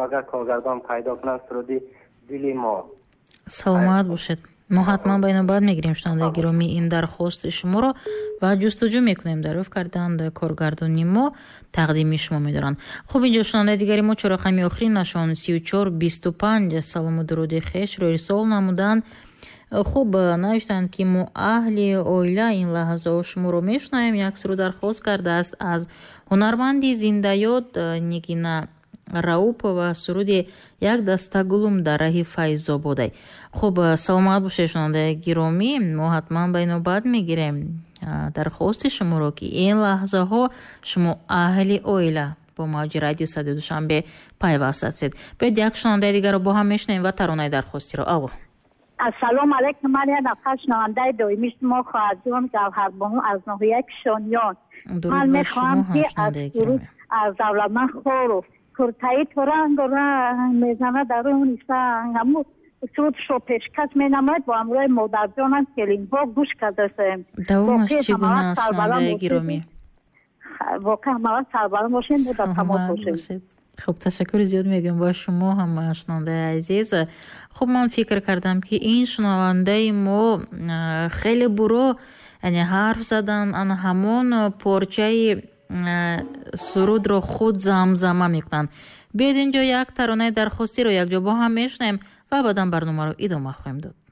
агар коргардон пайдо кунад суруди дили мо. саломат бошед. мо ҳатман ба инобат мегирем шунавандаи гиромӣ ин дархости шуморо ва ҷустуҷӯ мекунем дарёфт кардан коргардони мо тақдими шумо медоранд. хуб, инҷо шунавандаи дигари мо чор рақами охирин нашон 3425 салому дуруди хешро ирсол намуданд. хуб, навиштанд ки мо аҳли оила ин лаҳзао шуморо мешунавем. як суру дархост кардааст аз ҳунарманди зиндаёд Нигина Раупова суруди як даста гулум дар раҳи Файзободай. хуб, саломат бошед шунавандаи гиромӣ, мо ҳатман ба инобат мегирем дархости шуморо ки ин лаҳзаҳо шумо аҳли оила бо мавҷи радио Садои Душанбе пайваст ҳастед. биёед як шунавандаи дигарро бо ҳам мешунавем ва таронаи дархостиро. алло. ассалому алайкум. ман як нафар шунавандаи доимӣ шумо хоҳарҷон Гавҳарбону аз ноҳияи Кишониён. ман мехоҳам ки аз Давлатманд Хоров куртаи то рангу ранг мезана даруни санг ҳамун судшо пешкаш менамояд бо ҳамроҳи модарҷонам келинҳо гӯш кардастем. давомаш чӣ гуна аст шунавандаи гиромӣ? воқеан ҳамавақт сарбаланд бошем бо дар тамос бошем. хуб, ташаккури зиёд мегӯем ба шумо ҳам шунавандаи азиз. хуб, ман фикр кардам ки ин шунавандаи мо хеле буро яъне ҳарф задан ан ҳамон порчаи сурудро худ замзама мекунанд. биёед инҷо як таронаи дархостиро якҷо бо ҳам мешунавем ва баъдан барномаро идома хоҳем дод.